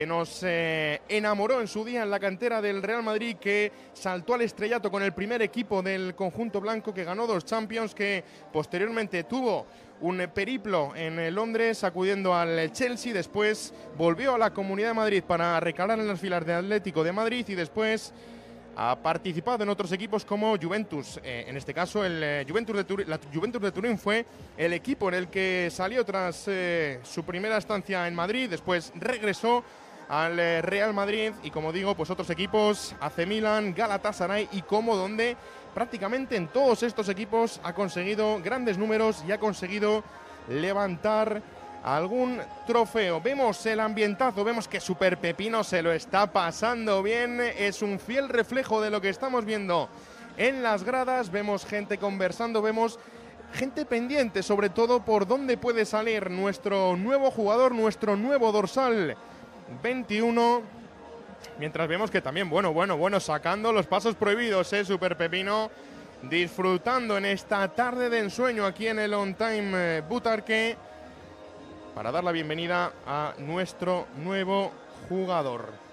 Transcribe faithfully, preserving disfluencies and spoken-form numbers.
que nos eh, enamoró en su día en la cantera del Real Madrid, que saltó al estrellato con el primer equipo del conjunto blanco, que ganó dos Champions, que posteriormente tuvo un periplo en Londres acudiendo al Chelsea, después volvió a la Comunidad de Madrid para recalar en las filas de Atlético de Madrid y después ha participado en otros equipos como Juventus. Eh, en este caso, el eh, Juventus de Turín, la Juventus de Turín fue el equipo en el que salió tras eh, su primera estancia en Madrid. Después regresó al eh, Real Madrid y, como digo, pues otros equipos, A C Milan, Galatasaray y Como, donde prácticamente en todos estos equipos ha conseguido grandes números y ha conseguido levantar algún trofeo. Vemos el ambientazo, vemos que Super Pepino se lo está pasando bien, es un fiel reflejo de lo que estamos viendo en las gradas. Vemos gente conversando, vemos gente pendiente sobre todo por dónde puede salir nuestro nuevo jugador, nuestro nuevo dorsal veintiuno, mientras vemos que también, bueno, bueno, bueno, sacando los pasos prohibidos, eh, Super Pepino, disfrutando en esta tarde de ensueño aquí en el On Time eh, Butarque, para dar la bienvenida a nuestro nuevo jugador.